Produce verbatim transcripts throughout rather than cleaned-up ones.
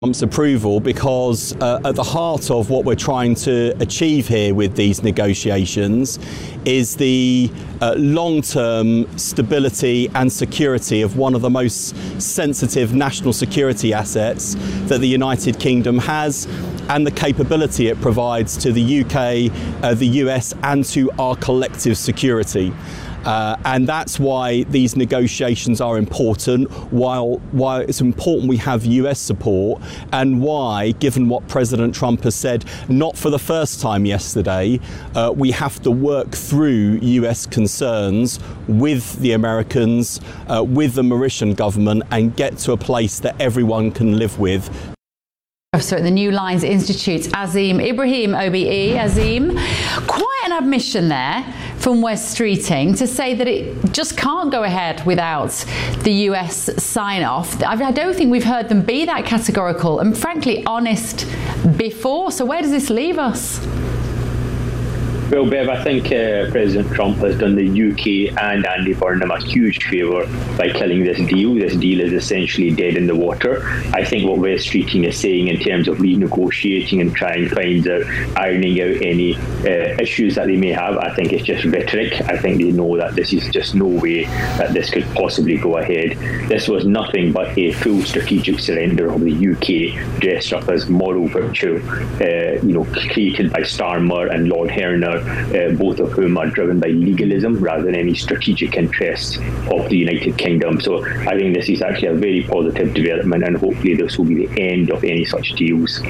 Trump's approval, because uh, at the heart of what we're trying to achieve here with these negotiations is the uh, long-term stability and security of one of the most sensitive national security assets that the United Kingdom has, and the capability it provides to the U K, uh, the U S, and to our collective security. Uh, and that's why these negotiations are important, while, why it's important we have U S support, and why, given what President Trump has said, not for the first time yesterday, uh, we have to work through U S concerns with the Americans, uh, with the Mauritian government, and get to a place that everyone can live with. Professor at the New Lines Institute, Azeem Ibrahim, O B E. Azeem, quite an admission there from Wes Streeting to say that it just can't go ahead without the U S sign-off. I don't think we've heard them be that categorical and frankly honest before. So where does this leave us? Well, Bev, I think uh, President Trump has done the U K and Andy Burnham a huge favour by killing this deal. This deal is essentially dead in the water. I think what Wes Streeting is saying in terms of renegotiating and trying to find out, ironing out any uh, issues that they may have, I think it's just rhetoric. I think they know that this is just no way that this could possibly go ahead. This was nothing but a full strategic surrender of the U K, dressed up as moral virtue, uh, you know, created by Starmer and Lord Herner. Uh, both of whom are driven by legalism rather than any strategic interests of the United Kingdom. So I think this is actually a very positive development, and hopefully this will be the end of any such deals.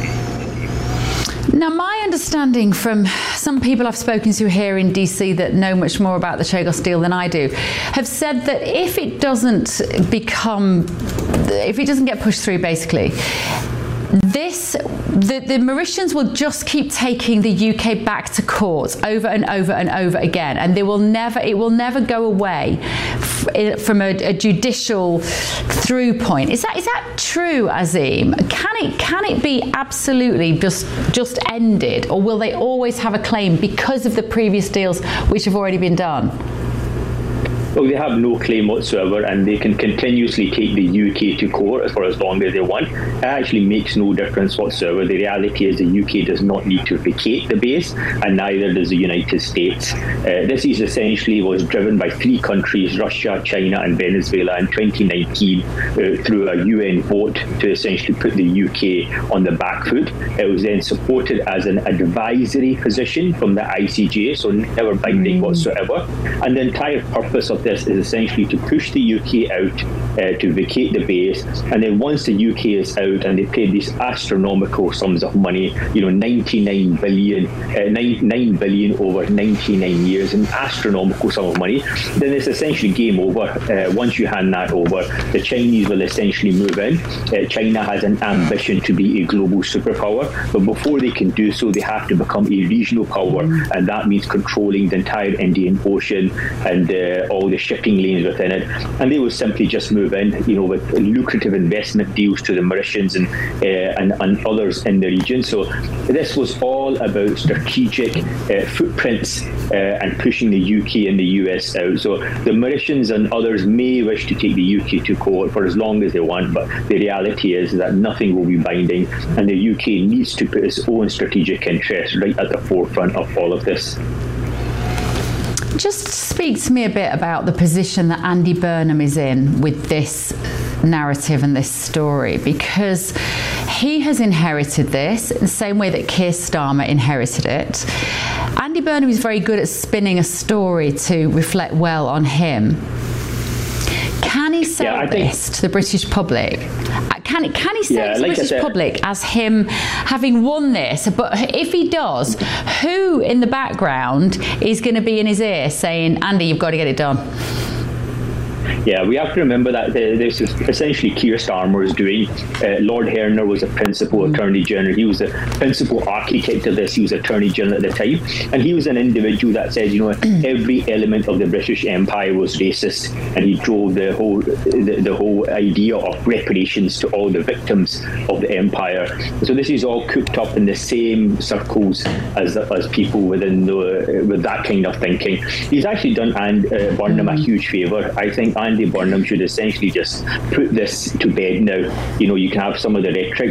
Now, my understanding from some people I've spoken to here in D C that know much more about the Chagos deal than I do have said that if it doesn't become, if it doesn't get pushed through, basically, This, the, the Mauritians will just keep taking the U K back to court over and over and over again, and they will never, it will never go away f- from a, a judicial through point. Is that is that true, Azeem? Can it can it be absolutely just just ended, or will they always have a claim because of the previous deals which have already been done? Well, they have no claim whatsoever, and they can continuously take the U K to court for as long as they want. It actually makes no difference whatsoever. The reality is the U K does not need to vacate the base, and neither does the United States. Uh, this is essentially was driven by three countries, Russia, China and Venezuela, in twenty nineteen uh, through a U N vote to essentially put the U K on the back foot. It was then supported as an advisory position from the I C J, so never binding mm. whatsoever. And the entire purpose of this is essentially to push the U K out, uh, to vacate the base, and then once the U K is out and they paid these astronomical sums of money, you know, ninety-nine billion, uh, nine, nine billion over ninety-nine years, an astronomical sum of money, then it's essentially game over. Uh, once you hand that over, the Chinese will essentially move in. Uh, China has an ambition to be a global superpower, but before they can do so, they have to become a regional power, and that means controlling the entire Indian Ocean and uh, all the shipping lanes within it, and they will simply just move in, you know, with lucrative investment deals to the Mauritians and uh, and, and others in the region. So this was all about strategic uh, footprints uh, and pushing the U K and the U S out. So the Mauritians and others may wish to take the U K to court for as long as they want, but the reality is that nothing will be binding, and the U K needs to put its own strategic interests right at the forefront of all of this. Just speak to me a bit about the position that Andy Burnham is in with this narrative and this story, because he has inherited this in the same way that Keir Starmer inherited it. Andy Burnham is very good at spinning a story to reflect well on him. Can he sell yeah, this think, to the British public? Can he, can he sell yeah, to the like British public as him having won this? But if he does, who in the background is going to be in his ear saying, Andy, you've got to get it done? Yeah, we have to remember that this is essentially Keir Starmer is doing. Uh, Lord Herner was a principal mm. Attorney General. He was the principal architect of this. He was Attorney General at the time. And he was an individual that said, you know, every element of the British Empire was racist. And he drove the whole the, the whole idea of reparations to all the victims of the empire. So this is all cooked up in the same circles as as people within the, with that kind of thinking. He's actually done and uh, Burnham mm. a huge favour. I think Andy Burnham should essentially just put this to bed now. You know, you can have some of the rhetoric